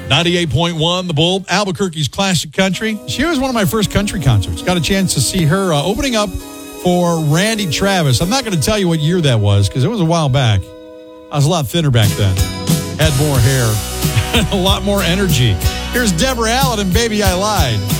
98.1, The Bull, Albuquerque's classic country. She was one of my first country concerts. Got a chance to see her opening up for Randy Travis. I'm not going to tell you what year that was because it was a while back. I was a lot thinner back then. Had more hair. A lot more energy. Here's Deborah Allen and Baby I Lied.